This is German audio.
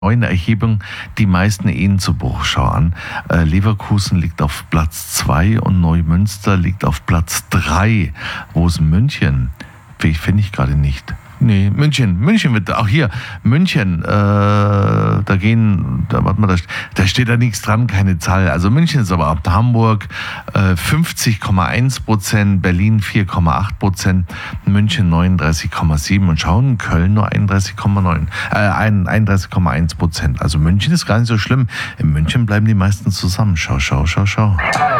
neuen Erhebung die meisten Ehen zur Bruchschau an. Leverkusen liegt auf Platz 2 und Neumünster liegt auf Platz 3. Wo ist München? Finde ich gerade nicht. Nee, München wird, auch hier, München, da steht da nichts dran, keine Zahl. Also München ist aber ab Hamburg 50,1%, Berlin 4,8%, München 39,7% und schauen, Köln nur 31,1%. Also München ist gar nicht so schlimm. In München bleiben die meisten zusammen. Schau.